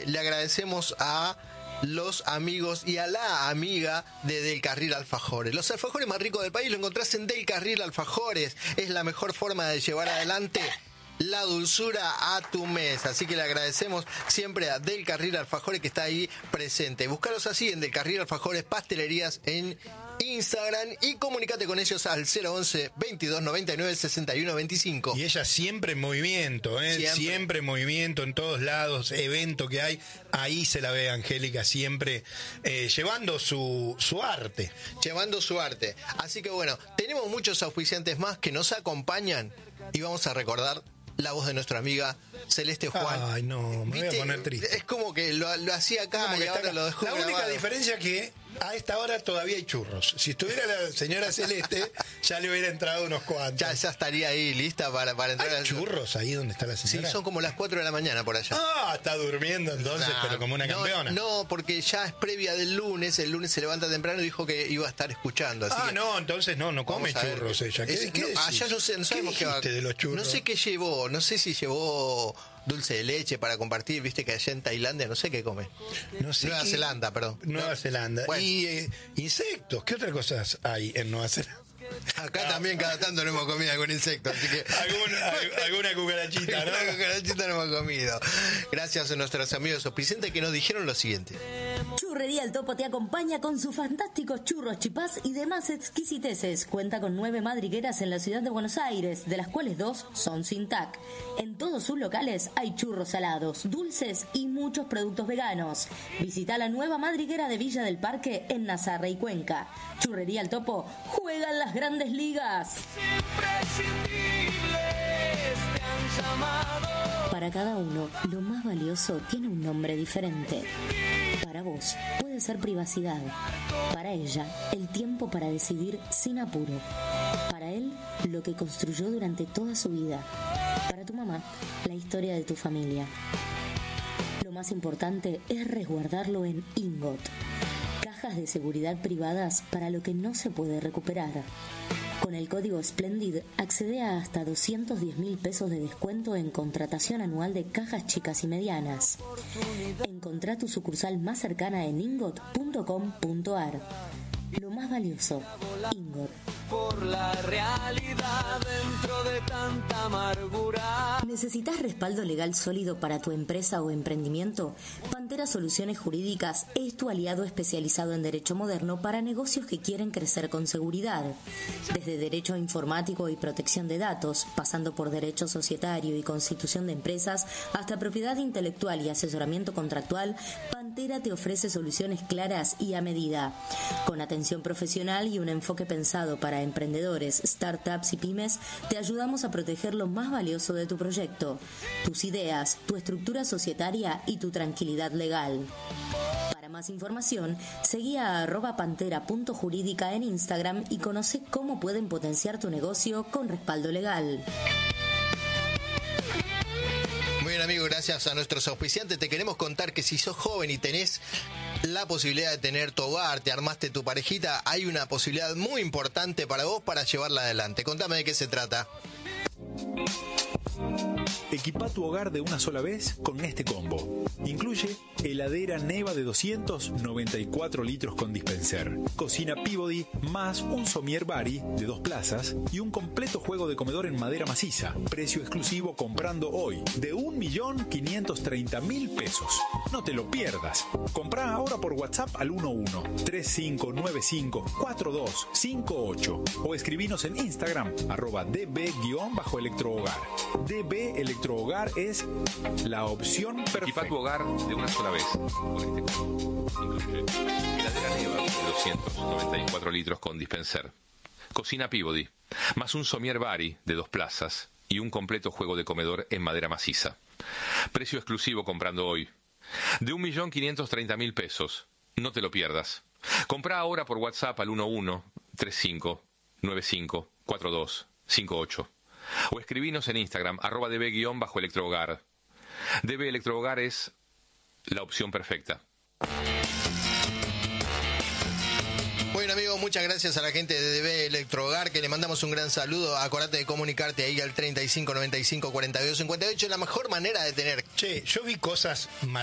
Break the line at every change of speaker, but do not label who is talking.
le agradecemos a los amigos y a la amiga de Del Carril Alfajores. Los alfajores más ricos del país lo encontrás en Del Carril Alfajores. Es la mejor forma de llevar adelante la dulzura a tu mesa. Así que le agradecemos siempre a Del Carril Alfajores, que está ahí presente. Búscalos así en Del Carril Alfajores Pastelerías en Instagram y comunícate con ellos al 011 22 99 61 25.
Y ella siempre en movimiento, siempre en movimiento en todos lados, evento que hay, ahí se la ve Angélica siempre llevando su arte.
Llevando su arte. Así que bueno, tenemos muchos auspiciantes más que nos acompañan y vamos a recordar la voz de nuestra amiga Celeste Juan.
Ay, no, me voy a poner triste.
Es como que lo hacía acá y ahora lo dejó
La
grabado.
única diferencia es que a esta hora todavía hay churros. Si estuviera la señora Celeste, ya le hubiera entrado unos cuantos.
Ya estaría ahí lista para entrar.
¿Hay churros ahí donde está la señora?
Sí, son como las 4 de la mañana por allá.
Ah, está durmiendo entonces, pero como una campeona.
No, porque ya es previa del lunes. El lunes se levanta temprano y dijo que iba a estar escuchando. Así
no, entonces no come churros ella.
Allá no sabemos qué va.
De los churros?
No sé qué llevó. No sé si llevó dulce de leche para compartir. Viste que allá en Tailandia no sé qué come. Nueva Zelanda, perdón.
Nueva Zelanda.
Bueno.
Y insectos. ¿Qué otras cosas hay en Nueva Zelanda?
Acá también cada tanto no hemos comido algún insecto, así que
alguna cucarachita, ¿no?
Alguna cucarachita no hemos comido. Gracias a nuestros amigos auspiciantes que nos dijeron lo siguiente.
Churrería El Topo te acompaña con sus fantásticos churros, chipás y demás exquisiteces. Cuenta con 9 madrigueras en la ciudad de Buenos Aires, de las cuales 2 son sin TAC. En todos sus locales hay churros salados, dulces y muchos productos veganos. Visita la nueva madriguera de Villa del Parque en Nazarre y Cuenca. Churrería El Topo juega en las grandes ligas. Para cada uno, lo más valioso tiene un nombre diferente. Para vos, puede ser privacidad. Para ella, el tiempo para decidir sin apuro. Para él, lo que construyó durante toda su vida. Para tu mamá, la historia de tu familia. Lo más importante es resguardarlo en Ingot. Cajas de seguridad privadas para lo que no se puede recuperar. Con el código Splendid accede a hasta 210.000 pesos de descuento en contratación anual de cajas chicas y medianas. Encontrá tu sucursal más cercana en ingot.com.ar. Lo más valioso, Ingot.
Por la realidad dentro de tanta amargura.
¿Necesitas respaldo legal sólido para tu empresa o emprendimiento? Pantera Soluciones Jurídicas es tu aliado especializado en derecho moderno para negocios que quieren crecer con seguridad. Desde derecho informático y protección de datos, pasando por derecho societario y constitución de empresas, hasta propiedad intelectual y asesoramiento contractual, Pantera te ofrece soluciones claras y a medida. Con atención profesional y un enfoque pensado para emprendedores, startups y pymes, te ayudamos a proteger lo más valioso de tu proyecto, tus ideas, tu estructura societaria y tu tranquilidad legal. Para más información, seguí a @pantera.jurídica en Instagram y conoce cómo pueden potenciar tu negocio con respaldo legal.
Muy bien, amigo, gracias a nuestros auspiciantes. Te queremos contar que si sos joven y tenés la posibilidad de tener tu hogar, te armaste tu parejita, hay una posibilidad muy importante para vos para llevarla adelante. Contame de qué se trata.
Equipa tu hogar de una sola vez con este combo. Incluye heladera Neva de 294 litros con dispenser, cocina Peabody más un somier Bari de 2 plazas y un completo juego de comedor en madera maciza. Precio exclusivo comprando hoy de 1.530.000 pesos. No te lo pierdas. Comprá ahora por WhatsApp al 11-3595-4258 o escribinos en Instagram @db_electrohogar. DB Electrohogar es la opción perfecta.
Equipa tu hogar de una sola vez con este combo. Incluye heladera Neva de 294 litros con dispenser, cocina Peabody, más un somier Bari de 2 plazas y un completo juego de comedor en madera maciza. Precio exclusivo comprando hoy de 1.530.000 pesos. No te lo pierdas. Comprá ahora por WhatsApp al 11-3595-4258 o escribinos en Instagram @db_electrohogar. DB Electrohogar es la opción perfecta.
Bueno, amigo, muchas gracias a la gente de DB Electrohogar, que le mandamos un gran saludo. Acordate de comunicarte ahí al 3595 42 58. La mejor manera de tener.
Che, yo vi cosas